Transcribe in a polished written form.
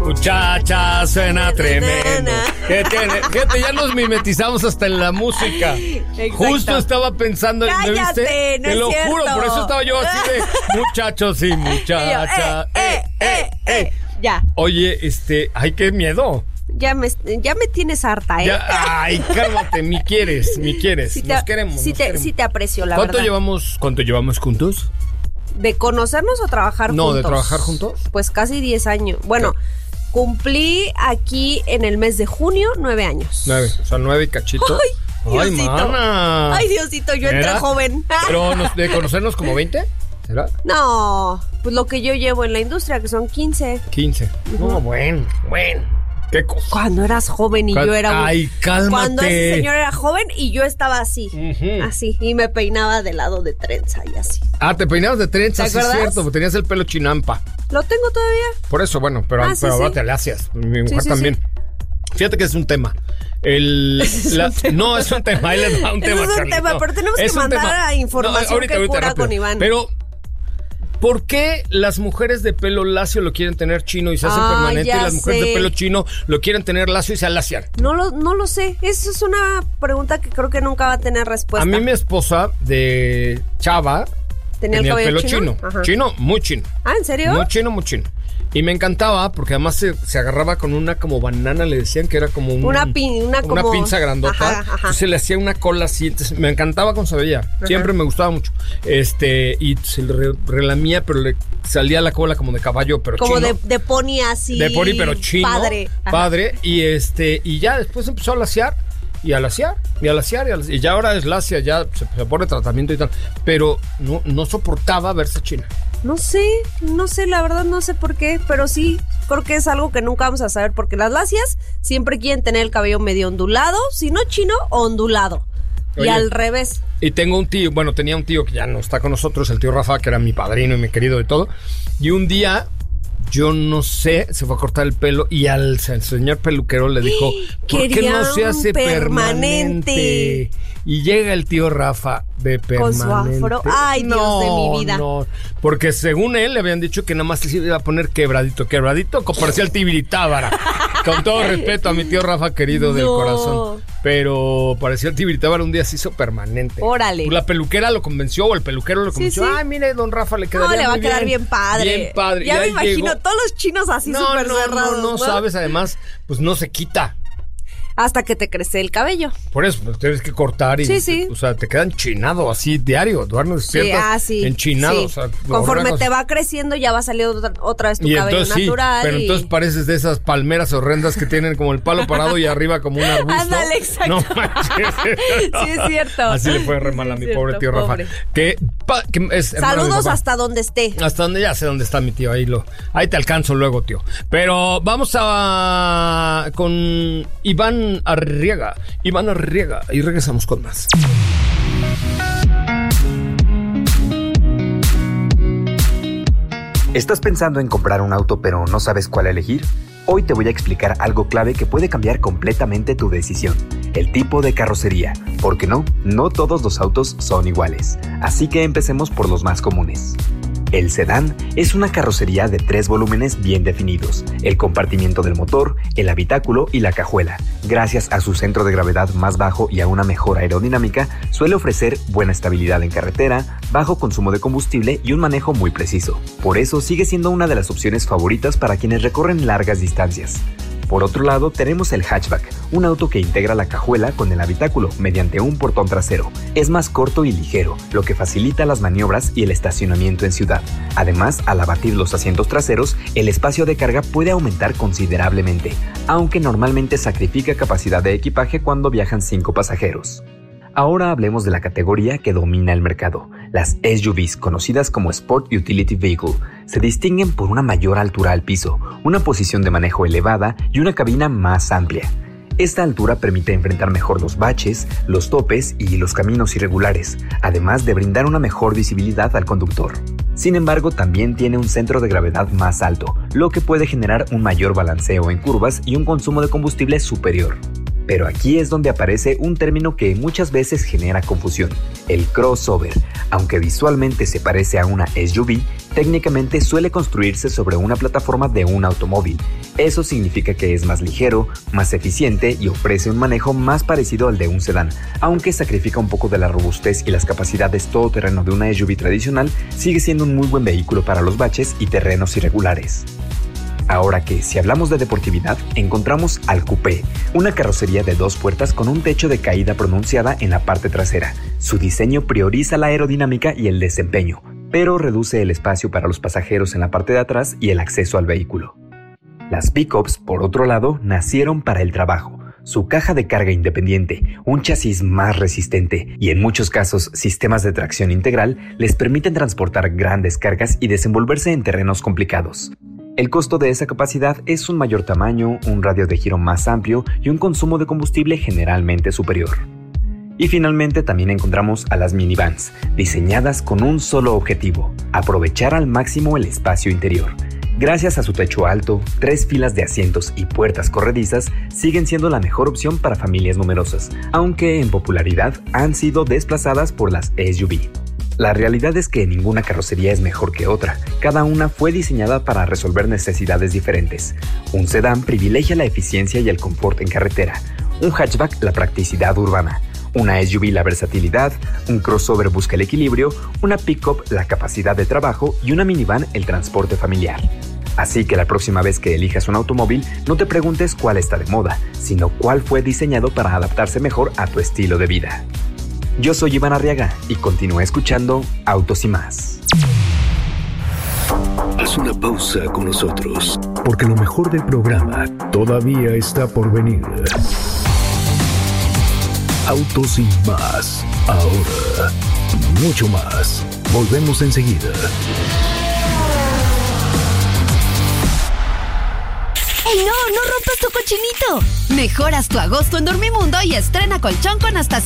Muchacha, suena tremendo. ¿Qué tiene? Fíjate, ya nos mimetizamos hasta en la música. Exacto. Justo estaba pensando, ¿me Cállate, viste? no Te es lo cierto. juro, por eso estaba yo así de muchachos y muchacha. Ya. Oye, ay, qué miedo. Ya me tienes harta, ¿eh? Ya, ay, cálmate, me quieres. Nos queremos. Sí te aprecio, la verdad. ¿Cuánto llevamos juntos? ¿De conocernos o trabajar juntos? No, ¿de trabajar juntos? Pues casi 10 años. Bueno, cumplí aquí en el mes de junio 9 años. 9, o sea, 9 y cachito. Ay, Diosito. Mana. Ay, Diosito, yo entré joven. Pero de conocernos como 20, ¿será? No, pues lo que yo llevo en la industria, que son 15. 15. No, bueno. ¿Qué cosa? Cuando eras joven y yo era... Ay, cálmate. Cuando ese señor era joven y yo estaba así. Uh-huh. Así. Y me peinaba de lado de trenza y así. Ah, te peinabas de trenza, sí es cierto. Tenías el pelo chinampa. ¿Lo tengo todavía? Por eso, bueno, pero ahora te le hacías. Mi mujer también. Sí. Fíjate que es un tema. No, es un tema. Ahí les va un tema, es un Carlito. tema, pero tenemos que mandar a información que cura rápido. Con Iván. Pero... ¿por qué las mujeres de pelo lacio lo quieren tener chino y se hacen permanente y las mujeres de pelo chino lo quieren tener lacio y se alacian? No lo sé. Esa es una pregunta que creo que nunca va a tener respuesta. A mí mi esposa de chava tenía el pelo chino. Chino, muy chino. ¿Ah, en serio? Muy chino. Y me encantaba porque además se agarraba con una como banana, le decían que era como una pinza grandota. Ajá. Entonces le hacía una cola así. Entonces me encantaba con su veía. Siempre me gustaba mucho. Y se le relamía, pero le salía la cola como de caballo, pero como chino. de pony así. De pony, pero chino. Padre. Y ya después empezó a laciar. Y ya ahora es lacia, ya se pone tratamiento y tal. Pero no soportaba verse china. No sé, la verdad no sé por qué, pero sí, creo que es algo que nunca vamos a saber, porque las lacias siempre quieren tener el cabello medio ondulado, si no chino, ondulado. Oye, y al revés. Y tenía un tío que ya no está con nosotros, el tío Rafa, que era mi padrino y mi querido y todo. Y un día, yo no sé, se fue a cortar el pelo y al señor peluquero le dijo, ¿por qué no se hace permanente? Y llega el tío Rafa de permanente. Con su afro. Ay, Dios de mi vida. No, porque según él le habían dicho que nada más se iba a poner quebradito, como parecía el Tibiritábara. Con todo respeto a mi tío Rafa querido del corazón. Pero parecía el Tibiritábara, un día se hizo permanente. Órale. La peluquera lo convenció o el peluquero lo convenció. Sí. Ay, mire, don Rafa, le quedaría le va a quedar bien padre. Bien padre. Ya me imagino todos los chinos así súper cerrados. No, sabes, además, pues no se quita. Hasta que te crece el cabello. Por eso, pues, tienes que cortar y... Sí. O sea, te queda enchinado así diario. Duermes despiertas enchinado. Sí. O sea, conforme te va creciendo ya va saliendo otra vez tu cabello entonces, natural. Pero entonces pareces de esas palmeras horrendas que tienen como el palo parado y arriba como un arbusto. Ándale, exacto. No manches. Sí, es cierto. Así le fue re mal a mi pobre tío Rafa. Que es saludos hasta donde esté. Hasta donde ya sé dónde está mi tío. Ahí te alcanzo luego, tío. Pero vamos con Iván Arriaga. Y regresamos con más. ¿Estás pensando en comprar un auto pero no sabes cuál elegir? Hoy te voy a explicar algo clave que puede cambiar completamente tu decisión. El tipo de carrocería. Porque no todos los autos son iguales. Así que empecemos por los más comunes. El sedán es una carrocería de 3 volúmenes bien definidos, el compartimiento del motor, el habitáculo y la cajuela. Gracias a su centro de gravedad más bajo y a una mejor aerodinámica, suele ofrecer buena estabilidad en carretera, bajo consumo de combustible y un manejo muy preciso. Por eso sigue siendo una de las opciones favoritas para quienes recorren largas distancias. Por otro lado, tenemos el hatchback, un auto que integra la cajuela con el habitáculo mediante un portón trasero. Es más corto y ligero, lo que facilita las maniobras y el estacionamiento en ciudad. Además, al abatir los asientos traseros, el espacio de carga puede aumentar considerablemente, aunque normalmente sacrifica capacidad de equipaje cuando viajan 5 pasajeros. Ahora hablemos de la categoría que domina el mercado. Las SUVs, conocidas como Sport Utility Vehicle, se distinguen por una mayor altura al piso, una posición de manejo elevada y una cabina más amplia. Esta altura permite enfrentar mejor los baches, los topes y los caminos irregulares, además de brindar una mejor visibilidad al conductor. Sin embargo, también tiene un centro de gravedad más alto, lo que puede generar un mayor balanceo en curvas y un consumo de combustible superior. Pero aquí es donde aparece un término que muchas veces genera confusión, el crossover. Aunque visualmente se parece a una SUV, Técnicamente suele construirse sobre una plataforma de un automóvil. Eso significa que es más ligero, más eficiente y ofrece un manejo más parecido al de un sedán. Aunque sacrifica un poco de la robustez y las capacidades todoterreno de una SUV tradicional, sigue siendo un muy buen vehículo para los baches y terrenos irregulares. Ahora que, si hablamos de deportividad, encontramos al coupé, una carrocería de 2 puertas con un techo de caída pronunciada en la parte trasera. Su diseño prioriza la aerodinámica y el desempeño, pero reduce el espacio para los pasajeros en la parte de atrás y el acceso al vehículo. Las pickups, por otro lado, nacieron para el trabajo. Su caja de carga independiente, un chasis más resistente y en muchos casos sistemas de tracción integral les permiten transportar grandes cargas y desenvolverse en terrenos complicados. El costo de esa capacidad es un mayor tamaño, un radio de giro más amplio y un consumo de combustible generalmente superior. Y finalmente también encontramos a las minivans, diseñadas con un solo objetivo: aprovechar al máximo el espacio interior. Gracias a su techo alto, 3 filas de asientos y puertas corredizas, siguen siendo la mejor opción para familias numerosas, aunque en popularidad han sido desplazadas por las SUV. La realidad es que ninguna carrocería es mejor que otra. Cada una fue diseñada para resolver necesidades diferentes. Un sedán privilegia la eficiencia y el confort en carretera. Un hatchback la practicidad urbana. Una SUV la versatilidad. Un crossover busca el equilibrio. Una pickup la capacidad de trabajo. Y una minivan el transporte familiar. Así que la próxima vez que elijas un automóvil, no te preguntes cuál está de moda, sino cuál fue diseñado para adaptarse mejor a tu estilo de vida. Yo soy Iván Arriaga y continúa escuchando Autos y Más. Haz una pausa con nosotros, porque lo mejor del programa todavía está por venir. Autos y Más. Ahora, mucho más. Volvemos enseguida. ¡Ey, no! ¡No rompas tu cochinito! Mejoras tu agosto en Dormimundo y estrena colchón con hasta